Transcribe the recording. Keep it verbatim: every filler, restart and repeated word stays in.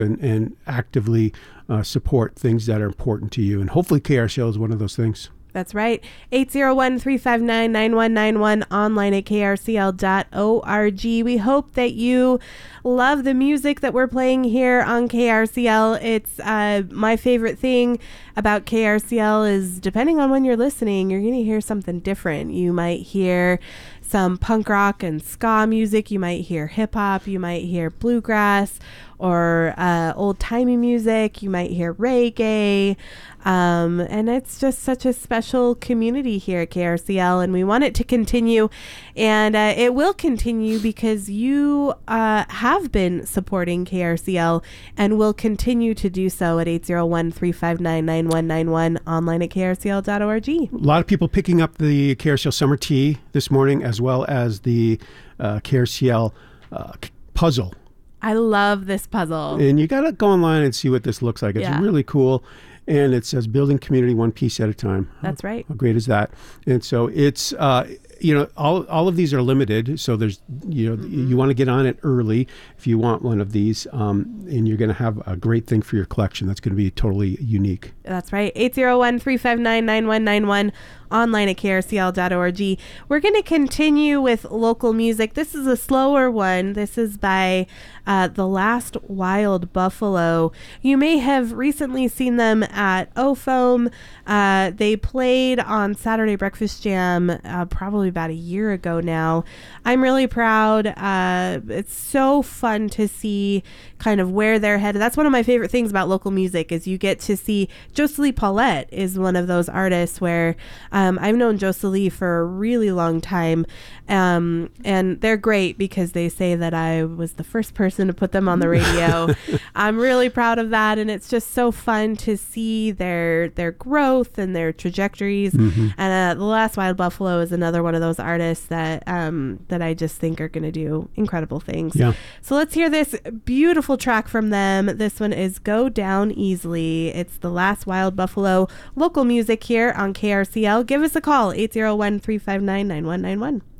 and, and actively uh, support things that are important to you. And hopefully K R C L is one of those things. That's right. eight oh one, three five nine, nine one nine one, online at k r c l dot org. We hope that you love the music that we're playing here on K R C L. It's uh, my favorite thing about K R C L is depending on when you're listening, you're going to hear something different. You might hear some punk rock and ska music. You might hear hip hop. You might hear bluegrass or uh, old-timey music. You might hear reggae. Um, and it's just such a special community here at K R C L, and we want it to continue. And uh, it will continue because you uh, have been supporting K R C L and will continue to do so at eight oh one, three five nine, nine one nine one, online at k r c l dot org. A lot of people picking up the K R C L Summer Tea this morning, as well as the uh, K R C L uh, puzzle. I love this puzzle. And you got to go online and see what this looks like. It's Yeah. really cool. And it says building community one piece at a time. That's right. How great is that? And so it's, uh, you know, all all of these are limited. So there's, you know, mm-hmm. you want to get on it early if you want one of these. Um, and you're going to have a great thing for your collection that's going to be totally unique. That's right. eight oh one, three five nine, nine one nine one, online at k r c l dot org. We're going to continue with local music. This is a slower one. This is by uh, The Last Wild Buffalo. You may have recently seen them at O F O M. Uh, they played on Saturday Breakfast Jam uh, probably about a year ago now. I'm really proud. Uh, it's so fun to see kind of where they're headed. That's one of my favorite things about local music is you get to see. Joselie Paulette is one of those artists where um, I've known Joselie for a really long time, um, and they're great because they say that I was the first person to put them on the radio. I'm really proud of that, and it's just so fun to see their their growth and their trajectories. Mm-hmm. And uh, The Last Wild Buffalo is another one of those artists that um, that I just think are going to do incredible things. Yeah. So let's hear this beautiful track from them. This one is Go Down Easily. It's The Last Wild Buffalo, local music here on K R C L. Give us a call, eight oh one, three five nine, nine one nine one.